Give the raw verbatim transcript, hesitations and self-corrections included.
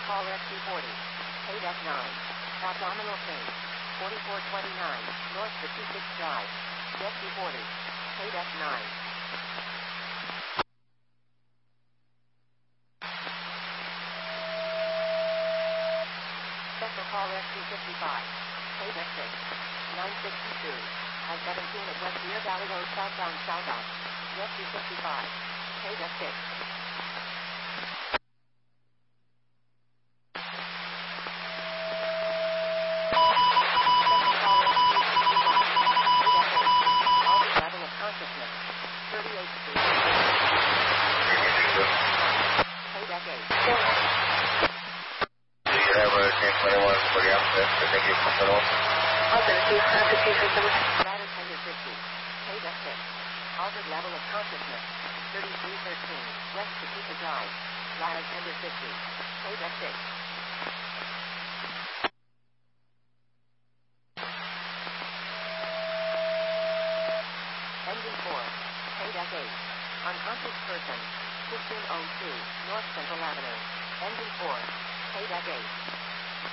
call S C forty. Paid F nine. Abdominal change. forty-four twenty-nine, North Pacific Drive. S C forty. Paid F nine. Special call S C fifty-five. Paid F six. nine sixty-two. I seventeen at West Deer Valley Road southbound southbound. S C fifty-five. Paid F six. thirty-eighth Street. Paid F eight. Do you have a ten twenty-one for the outfit? I think you're coming off. Positive, do you have to take for someone? Ladder tender fifty. Paid F six. Altered level of consciousness. thirty-three thirteen. West Topeka Drive. Ladder tender fifty. Paid F six. Engine four. Paid F eight. Unconscious person. fifteen oh two. North Central Avenue. Engine four. Paid F eight.